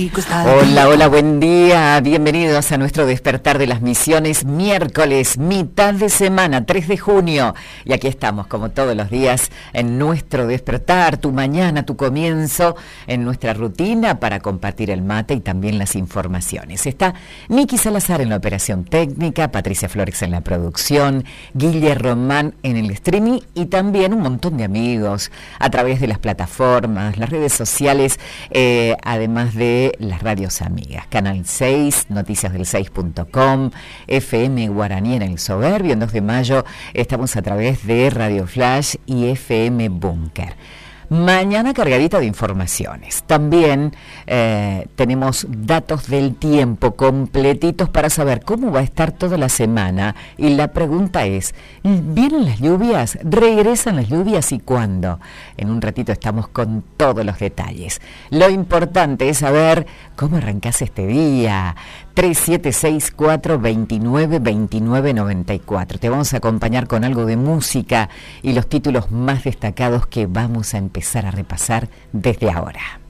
Hola, hola, buen día, bienvenidos a nuestro despertar de las misiones, miércoles, mitad de semana, 3 de junio, y aquí estamos como todos los días en nuestro despertar, tu mañana, tu comienzo, en nuestra rutina para compartir el mate y también las informaciones. Está Niki Salazar en la operación técnica, Patricia Flores en la producción, Guille Román en el streaming y también un montón de amigos a través de las plataformas, las redes sociales, además de las radios amigas, Canal 6, noticiasdel6.com, FM Guaraní en el Soberbio, en 2 de mayo estamos a través de Radio Flash y FM Búnker. Mañana cargadita de informaciones. También tenemos datos del tiempo completitos para saber cómo va a estar toda la semana. Y la pregunta es, ¿vienen las lluvias? ¿Regresan las lluvias y cuándo? En un ratito estamos con todos los detalles. Lo importante es saber cómo arrancás este día. 3764-292994. Te vamos a acompañar con algo de música y los títulos más destacados que vamos a empezar a repasar desde ahora.